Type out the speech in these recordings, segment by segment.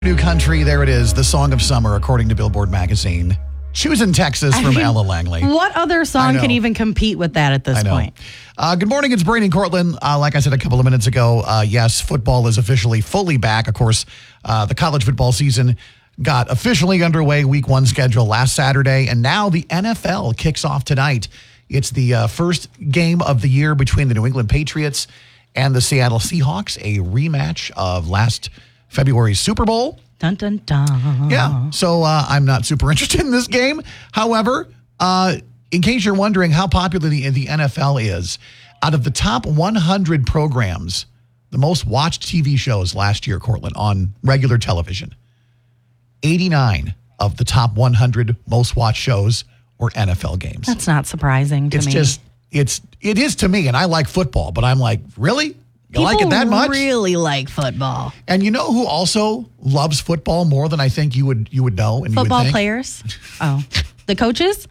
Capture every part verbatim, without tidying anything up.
New country, there it is, the song of summer, according to Billboard magazine. Choosing Texas from I mean, Ella Langley. What other song can even compete with that at this I know. point? Uh, good morning, it's Brady and Cortland. Uh, like I said a couple of minutes ago, uh, yes, football is officially fully back. Of course, uh, the college football season got officially underway, week one schedule last Saturday, and now the N F L kicks off tonight. It's the uh, first game of the year between the New England Patriots and the Seattle Seahawks, a rematch of last February's Super Bowl. Dun, dun, dun. Yeah, so uh, I'm not super interested in this game. However, uh, in case you're wondering how popular the, the N F L is, out of the top one hundred programs, the most watched T V shows last year, Cortland, on regular television, eighty-nine of the top one hundred most watched shows were N F L games. That's not surprising to it's me. It's just, it's, it is to me, and I like football, but I'm like, really? You People like it that much? really like football. And you know who also loves football more than I think you would you would know? And Football you would think? players? Oh. The coaches?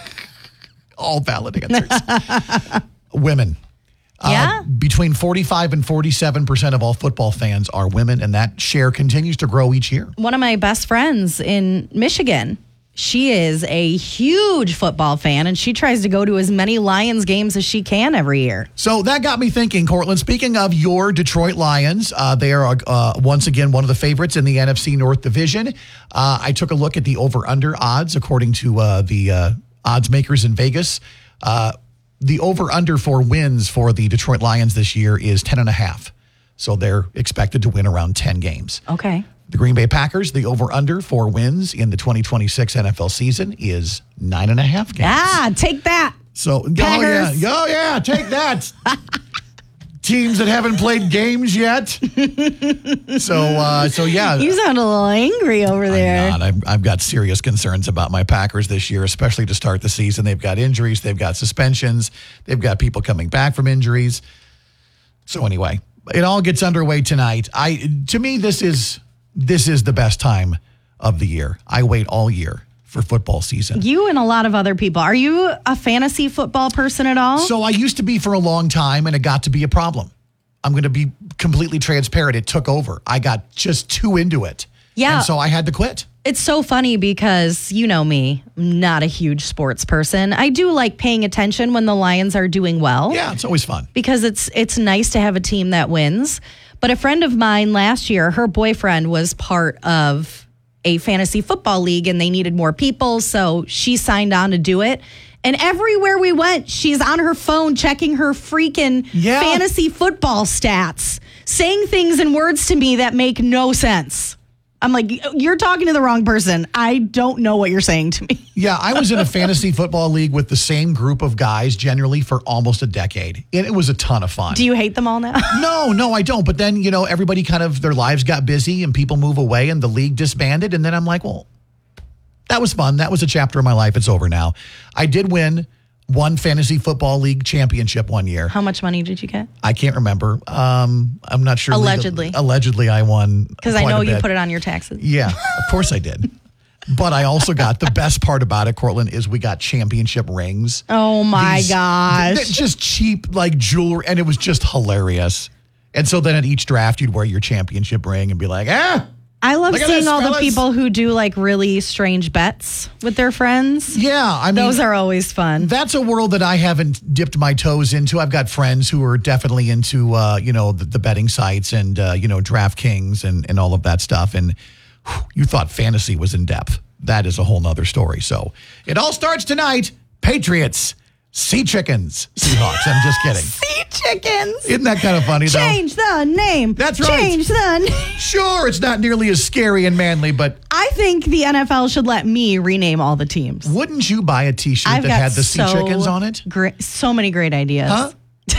All valid answers. Women. Yeah? Uh, between forty-five and forty-seven percent of all football fans are women, and that share continues to grow each year. One of my best friends in Michigan, she is a huge football fan, and she tries to go to as many Lions games as she can every year. So that got me thinking, Cortland, speaking of your Detroit Lions, uh, they are uh, once again one of the favorites in the N F C North Division. Uh, I took a look at the over-under odds according to uh, the uh, odds makers in Vegas. Uh, the over-under for wins for the Detroit Lions this year is ten and a half. So they're expected to win around ten games. Okay. The Green Bay Packers, the over-under for wins in the twenty twenty-six N F L season is nine and a half games. Ah, take that. So, Packers. oh yeah, oh yeah, take that. Teams that haven't played games yet. so, uh, so yeah. You sound a little angry over there. I'm not. I've, I've got serious concerns about my Packers this year, especially to start the season. They've got injuries, they've got suspensions, they've got people coming back from injuries. So anyway, it all gets underway tonight. I, to me, this is. This is the best time of the year. I wait all year for football season. You and a lot of other people. Are you a fantasy football person at all? So I used to be for a long time, and it got to be a problem. I'm going to be completely transparent. It took over. I got just too into it. Yeah. And so I had to quit. It's so funny because, you know me, I'm not a huge sports person. I do like paying attention when the Lions are doing well. Yeah, it's always fun. Because it's it's nice to have a team that wins. But a friend of mine last year, her boyfriend was part of a fantasy football league and they needed more people. So she signed on to do it. And everywhere we went, she's on her phone checking her freaking yeah. fantasy football stats, saying things in words to me that make no sense. I'm like, you're talking to the wrong person. I don't know what you're saying to me. Yeah, I was in a fantasy football league with the same group of guys generally for almost a decade. And it was a ton of fun. Do you hate them all now? No, no, I don't. But then, you know, everybody kind of, their lives got busy and people move away and the league disbanded. And then I'm like, well, that was fun. That was a chapter of my life. It's over now. I did win one fantasy football league championship one year. How much money did you get? I can't remember. Um, I'm not sure. Allegedly. Legal, allegedly, I won. Because I know you put it on your taxes. Yeah, of course I did. But I also got, the best part about it, Cortland, is we got championship rings. Oh my These, gosh. th- just cheap, like jewelry. And it was just hilarious. And so then at each draft, you'd wear your championship ring and be like, ah. I love Look at seeing this, all fellas. the people who do like really strange bets with their friends. Yeah, I mean, those are always fun. That's a world that I haven't dipped my toes into. I've got friends who are definitely into, uh, you know, the, the betting sites and, uh, you know, DraftKings and, and all of that stuff. And whew, you thought fantasy was in depth. That is a whole nother story. So it all starts tonight. Patriots, Sea Chickens, Seahawks. I'm just kidding. Sea Chickens. Isn't that kind of funny, though? Change the name. That's right. Change the name. Sure, it's not nearly as scary and manly, but I think the N F L should let me rename all the teams. wouldn't you buy a T-shirt I've that got had the Sea so Chickens on it? Great, so many great ideas. Huh?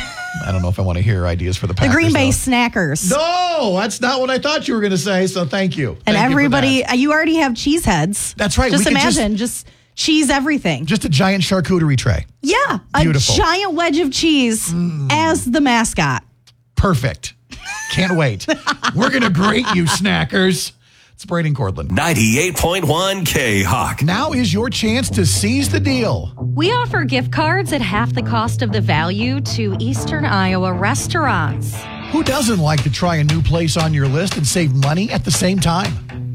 I don't know if I want to hear ideas for the Packers. The Green Bay though. Snackers. No, that's not what I thought you were going to say, so thank you. And Thank you for everybody, that. you already have cheese heads. That's right. Just We could imagine, just, just cheese everything. Just a giant charcuterie tray. Yeah, Beautiful. a giant wedge of cheese mm. as the mascot. Perfect. Can't wait. We're going to grate you, snackers. It's Brady and Cortland. ninety-eight point one K-Hawk. Now is your chance to seize the deal. We offer gift cards at half the cost of the value to Eastern Iowa restaurants. Who doesn't like to try a new place on your list and save money at the same time?